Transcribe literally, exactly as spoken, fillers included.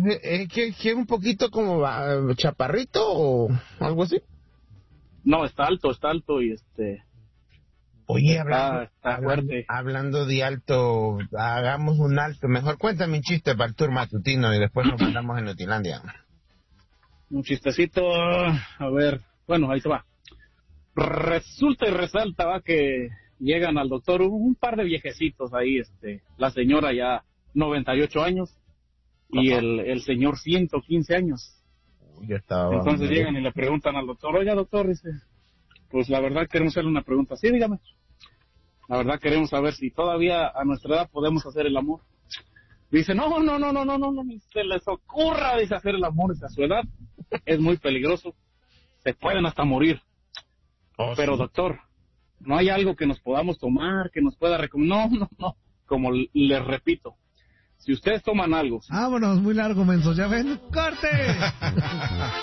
¿Es que es un poquito como uh, chaparrito o algo así? No, está alto, está alto y este... Oye, hablando, está, está hablando, fuerte. hablando de alto, hagamos un alto. Mejor cuéntame un chiste para el tour matutino y después nos mandamos en Nutilandia. Un chistecito, a ver, bueno, ahí se va. Resulta y resalta, va, que llegan al doctor un par de viejecitos ahí, este, la señora ya noventa y ocho años y el, el señor ciento quince años. Uy, yo estaba Entonces muy... llegan y le preguntan al doctor, oiga doctor, dice, pues la verdad queremos hacerle una pregunta. Sí, dígame. La verdad queremos saber si todavía a nuestra edad podemos hacer el amor. Dice, no, no, no, no, no, no, no, ni se les ocurra, dice, hacer el amor a su edad. Es muy peligroso. Se pueden hasta morir. Oh, Pero sí. doctor, no hay algo que nos podamos tomar, que nos pueda recomendar. No, no, no. Como les repito, si ustedes toman algo... Vámonos, muy largo, mensos, ¿ya ven? ¡Corte!